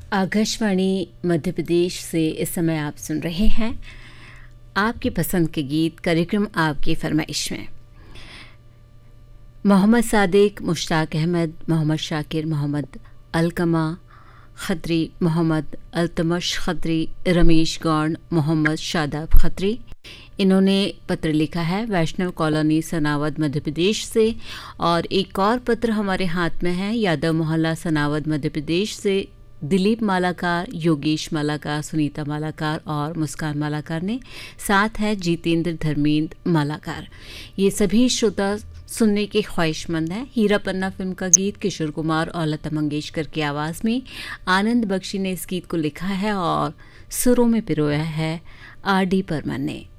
आकाशवाणी मध्य प्रदेश से इस समय आप सुन रहे हैं आपकी पसंद के गीत कार्यक्रम आपकी फरमाइश में। मोहम्मद सादिक, मुश्ताक अहमद, मोहम्मद शाकिर, मोहम्मद अलकमा खत्री, मोहम्मद अल्तमश खत्री, रमेश गौड़, मोहम्मद शादाब खत्री, इन्होंने पत्र लिखा है वैष्णव कॉलोनी सनावद मध्य प्रदेश से। और एक और पत्र हमारे हाथ में है यादव मोहल्ला सनावद मध्य प्रदेश से दिलीप मालाकार, योगेश मालाकार, सुनीता मालाकार और मुस्कान मालाकार ने। साथ है जितेंद्र धर्मेंद्र मालाकार। ये सभी श्रोता सुनने के ख्वाहिशमंद हैं। हीरा पन्ना फिल्म का गीत किशोर कुमार और लता मंगेशकर की आवाज़ में आनंद बख्शी ने इस गीत को लिखा है और सुरों में पिरोया है आर डी बर्मन ने।